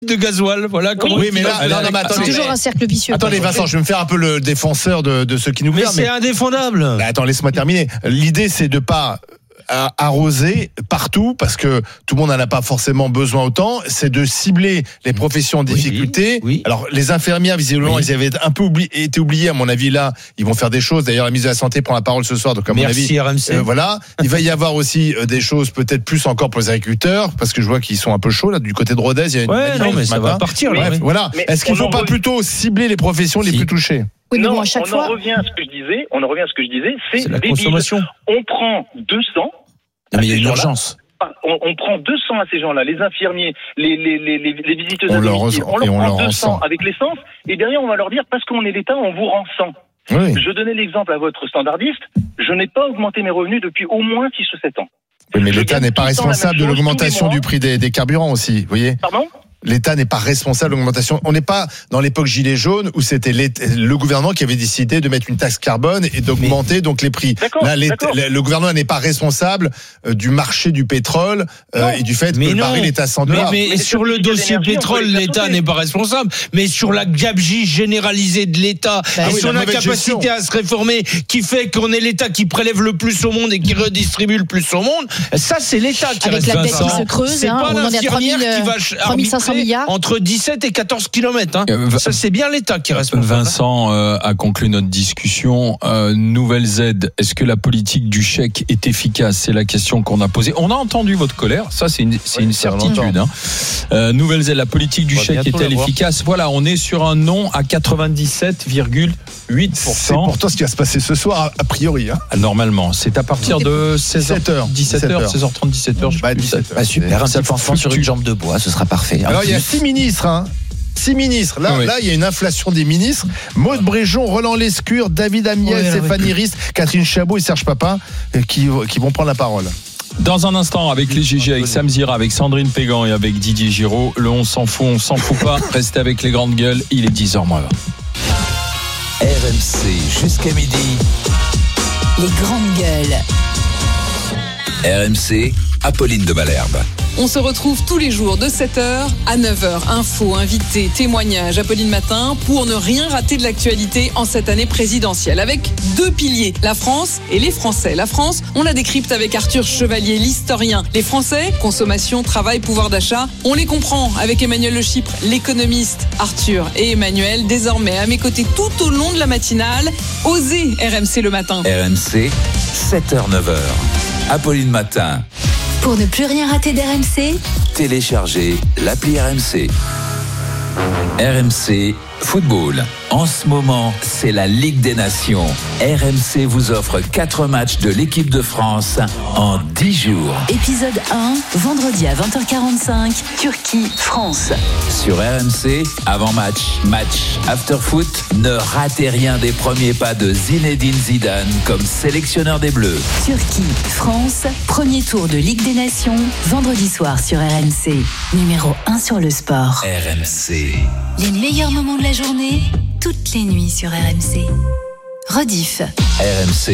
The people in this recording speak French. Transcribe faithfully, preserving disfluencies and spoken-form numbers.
de gasoil, voilà. Comment oui, mais là, là non, mais attendez, c'est toujours un cercle vicieux. Attendez, Vincent, je vais me faire un peu le défenseur de, de ceux qui nous mais gouvernent. C'est mais c'est indéfendable. Bah, attends, laisse-moi terminer. L'idée, c'est de pas arroser partout parce que tout le monde n'en a pas forcément besoin autant. C'est de cibler les professions en difficulté. Oui, oui. Alors, les infirmières, visiblement, oui. ils avaient un peu oublié, été oubliés. À mon avis, là, ils vont faire des choses. D'ailleurs, la ministre de la Santé prend la parole ce soir. Donc, à mon Merci avis, R M C. Euh, voilà. Il va y avoir aussi euh, des choses peut-être plus encore pour les agriculteurs parce que je vois qu'ils sont un peu chauds là du côté de Rodez. Il y a une ouais, non, mais ça va partir. Bref, là, oui. voilà. Mais Est-ce qu'il ne faut pas re... plutôt cibler les professions si. les plus touchées? Oui, mais non, bon, à chaque on fois. en revient à ce que je disais. On en revient à ce que je disais. C'est, c'est la débile. consommation. On prend deux cents. Non, mais il y a une urgence. On, on prend deux cents à ces gens-là, les infirmiers, les, les, les, les, les visiteuses on à leur domicile. On leur on prend leur deux cents avec l'essence, et derrière on va leur dire parce qu'on est l'État, on vous rend cent. Oui. Je donnais l'exemple à votre standardiste, je n'ai pas augmenté mes revenus depuis au moins six ou sept ans. Oui, mais je l'État n'est pas responsable de l'augmentation du prix des, des carburants aussi, vous voyez. Pardon ? L'État n'est pas responsable de l'augmentation. On n'est pas dans l'époque Gilets jaunes où c'était le gouvernement qui avait décidé de mettre une taxe carbone et d'augmenter mais... donc les prix. D'accord, Là, d'accord. le gouvernement n'est pas responsable euh, du marché du pétrole euh, et du fait mais que non. le baril est à cent dollars. Mais, mais, mais sur le dossier pétrole, l'État n'est pas responsable. Mais sur la gabegie généralisée de l'État bah, et oui, son incapacité à se réformer, qui fait qu'on est l'État qui prélève le plus au monde et qui redistribue le plus au monde, ça c'est l'État qui avec reste la dette Vincent. qui se creuse. C'est hein, pas on en est à l'infirmière qui va trois mille cinq cents milliards. Entre dix-sept et quatorze kilomètres. Hein. Euh, Ça, c'est bien l'État qui reste. Vincent euh, a conclu notre discussion. Euh, nouvelles aides. Est-ce que la politique du chèque est efficace? C'est la question qu'on a posée. On a entendu votre colère. Ça, c'est une, c'est oui, une certitude. Hein. Euh, nouvelles aides. La politique du chèque est-elle efficace? Voilà, on est sur un non à quatre-vingt-dix-sept virgule huit pour cent. C'est pourtant ce qui va se passer ce soir, a priori. Hein. Normalement, c'est à partir de seize heures, dix-sept heures, seize heures trente, dix-sept heures. Bah, dix-sept heures. Bah, super, un petit enfant sur une jambe de bois, ce sera parfait. Alors, il y a six ministres, hein. Six ministres. Là, oui. là, il y a une inflation des ministres. Maude Bréjon, Roland Lescure, David Amiel, oui, Stéphanie oui. Rist, Catherine Chabot et Serge Papin qui, qui vont prendre la parole. Dans un instant, avec les G G, avec Sam Zira, avec Sandrine Pégan et avec Didier Giraud, le on s'en fout, on s'en fout pas. Restez avec les grandes gueules, il est dix heures moins vingt. R M C jusqu'à midi. Les grandes gueules. R M C, Apolline de Malherbe. On se retrouve tous les jours de sept heures à neuf heures. Infos, invités, témoignages, Apolline Matin, pour ne rien rater de l'actualité en cette année présidentielle. Avec deux piliers, la France et les Français. La France, on la décrypte avec Arthur Chevalier, l'historien. Les Français, consommation, travail, pouvoir d'achat, on les comprend avec Emmanuel Le Chypre, l'économiste. Arthur et Emmanuel, désormais à mes côtés tout au long de la matinale. Osez R M C le matin. R M C, sept heures neuf heures. Apolline Matin. Pour ne plus rien rater d'R M C, téléchargez l'appli R M C. R M C Football. En ce moment, c'est la Ligue des Nations. R M C vous offre quatre matchs de l'équipe de France en dix jours. Épisode un, vendredi à vingt heures quarante-cinq, Turquie, France. Sur R M C, avant-match, match, after-foot, ne ratez rien des premiers pas de Zinedine Zidane comme sélectionneur des Bleus. Turquie, France, premier tour de Ligue des Nations, vendredi soir sur R M C. Numéro un sur le sport. R M C. Les meilleurs moments de la journée, toutes les nuits sur R M C. Rediff. R M C.